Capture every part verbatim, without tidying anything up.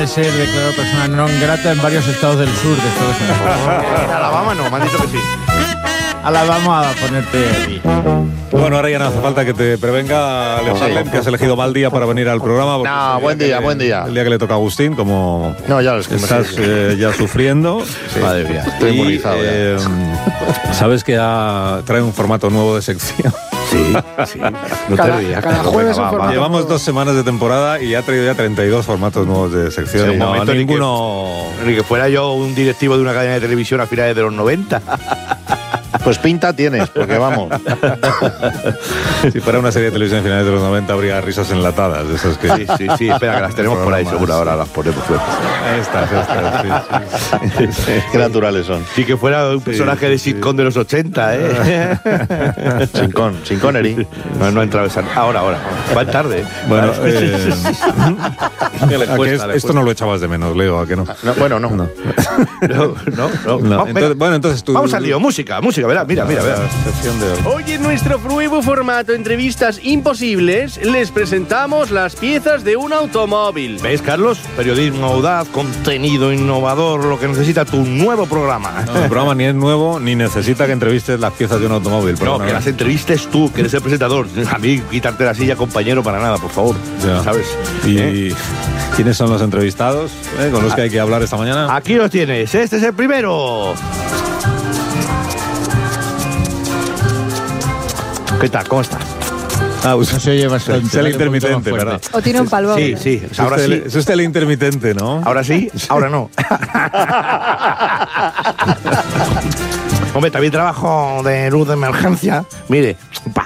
de ser declarado persona non grata en varios estados del sur de Estados Unidos. En Alabama no, me han dicho que sí. Alabama a ponerte aquí. Bueno, ahora ya no hace falta que te prevenga, Leo Harlem, que has elegido mal día para venir al programa. No, buen día, que, buen día. El día que le toca a Agustín, como no, ya es que estás eh, ya sufriendo. Sí. Madre mía, estoy y, inmunizado eh, ya. Sabes que ha, trae un formato nuevo de sección. Sí, sí. No cada, te rías. cada jueves un formato. Llevamos nuevo. dos semanas de temporada y ha traído ya treinta y dos formatos nuevos de sección. Sí, no, momento ninguno... Ni que, ni que fuera yo un directivo de una cadena de televisión a finales de los noventa. Pues pinta tienes, porque vamos. Si fuera una serie de televisión a finales de los noventa habría risas enlatadas. De esas que... Sí, sí, sí. Espera, que las tenemos por ahí, seguro. Ahora las ponemos sueltas. Ahí está, ahí está. Sí, sí. Qué naturales son. Sí, que fuera un personaje sí, de sitcom sí. de los ochenta, ¿eh? Sin con, sin Connery. No, no ha entrado esa. Ahora, ahora. Va tarde. ¿eh? Bueno, eh, le cuesta, es, le esto no lo echabas de menos, Leo, ¿a que no? no bueno, no. No, no. no, no. no. Entonces, bueno, entonces tú... Vamos al lío, música, música, verá, mira, mira, mira. Hoy en nuestro nuevo formato Entrevistas Imposibles les presentamos las piezas de un automóvil. ¿Ves, Carlos? Periodismo audaz, contenido innovador, lo que necesita tu nuevo programa. No, el programa ni es nuevo ni necesita que entrevistes las piezas de un automóvil. No, que las entrevistes tú, que eres el presentador. A mí, quitarte la silla, compañero, para nada, por favor. Ya. ¿Sabes? ¿Y ¿Eh? quiénes son los entrevistados eh, con los que hay que hablar esta mañana? Aquí los tienes, este es el primero. ¿Qué tal? ¿Cómo está? Ah, usted no se oye bastante. Es el intermitente, ¿verdad? O tiene un palmo. Sí, sí. Es Ahora usted, sí. El, es usted el intermitente, ¿no? Ahora sí, ahora no. Hombre, también trabajo de luz de emergencia. Mire, pa.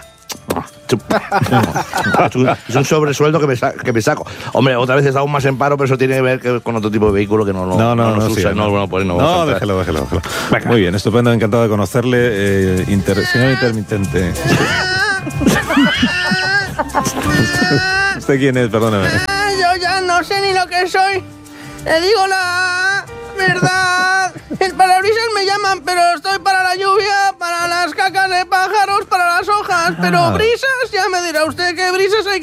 Es un sobresueldo que me, sa que me saco. Hombre, otra vez estamos más en paro, pero eso tiene que ver que con otro tipo de vehículo que no lo no, no, no, no, no, usa. sí, no, no, no, pues no, no déjelo, déjelo, déjelo. Venga. Muy bien, estupendo, encantado de conocerle. Eh, inter señor intermitente. ¿Usted quién es? Perdóneme. Yo ya no sé ni lo que soy. Le digo la verdad. El parabrisas me llaman, pero estoy para la lluvia, para las cacas de pájaros, para las hojas. Pero brisas, ya me dirá usted qué brisas hay.